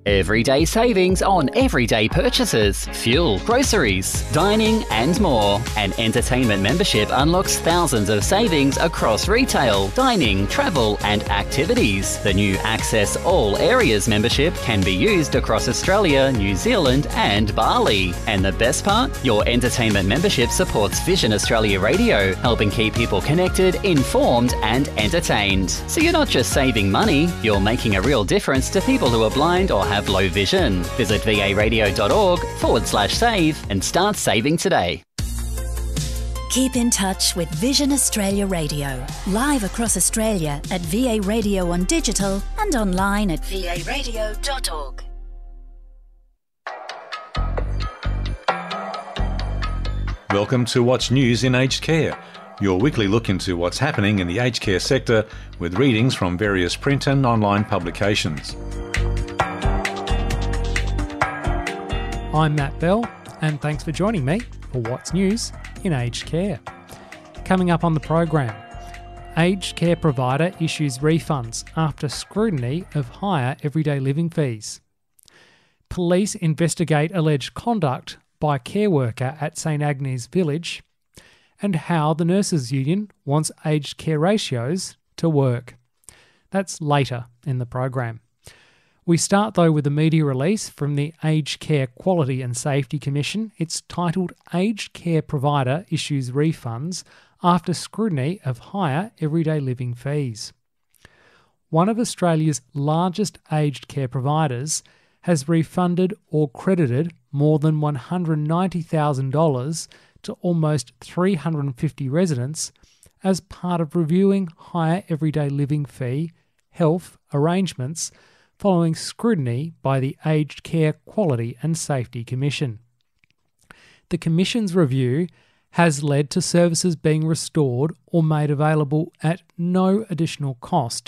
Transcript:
Everyday savings on everyday purchases, fuel, groceries, dining and more. An entertainment membership unlocks thousands of savings across retail, dining, travel and activities. The new Access All Areas membership can be used across Australia, New Zealand and Bali. And the best part? Your entertainment membership supports Vision Australia Radio, helping keep people connected, informed and entertained. So you're not just saving money, you're making a real difference to people who are blind or have low vision. Visit varadio.org/save and start saving today. Keep in touch with Vision Australia Radio, live across Australia at VA Radio on digital and online at varadio.org. Welcome to What's News in Aged Care, your weekly look into what's happening in the aged care sector with readings from various print and online publications. I'm Matt Bell, and thanks for joining me for What's News in Aged Care. Coming up on the program, aged care provider issues refunds after scrutiny of higher everyday living fees. Police investigate alleged conduct by care worker at St Agnes Village, and how the Nurses Union wants aged care ratios to work. That's later in the program. We start though with a media release from the Aged Care Quality and Safety Commission. It's titled Aged Care Provider Issues Refunds After Scrutiny of Higher Everyday Living Fees. One of Australia's largest aged care providers has refunded or credited more than $190,000 to almost 350 residents as part of reviewing higher everyday living fee health arrangements following scrutiny by the Aged Care Quality and Safety Commission. The Commission's review has led to services being restored or made available at no additional cost